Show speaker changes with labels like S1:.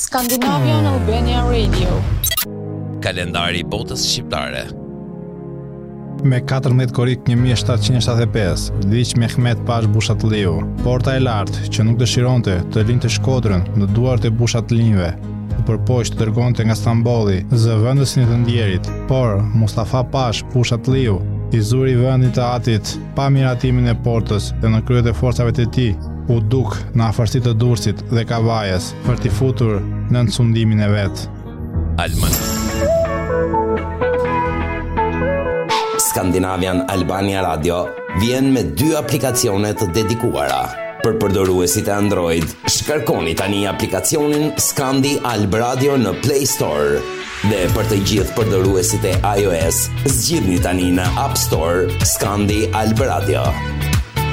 S1: Scandinavian Albania Radio.
S2: Kalendari i botës shqiptare.
S3: Me 14 korrik 1775, vdiq Mehmet Pash Bushatliu, porta e lartë që nuk dëshironte të linte Shkodrën në duart e Bushatlinjve, u përpoq të dërgonte nga Stambolli zëvendësin e të ndjerit, por Mustafa Pash Bushatliu i zuri vendin të atit pa miratimin e portës dhe në kryet e forcave të tij, u duk në afërsi të Durrësit dhe Kavajës për t'i futur në sundimin e vet.
S2: Alman.
S4: Scandinavian Albania Radio vjen me 2 aplikacione të dedikuara. Për përdoruesit e Android, shkarkoni tani aplikacionin Scandi Alb Radio në Play Store. Dhe për të gjithë përdoruesit e iOS, zgjidhni tani në App Store Scandi Alb Radio.